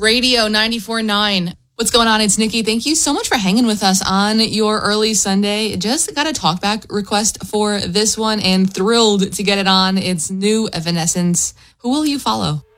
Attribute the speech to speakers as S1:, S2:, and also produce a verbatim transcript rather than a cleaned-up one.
S1: Radio ninety-four point nine. What's going on? It's Nikki. Thank you so much for hanging with us on your early Sunday. Just got a talkback request for this one and thrilled to get it on. It's new Evanescence. Who will you follow?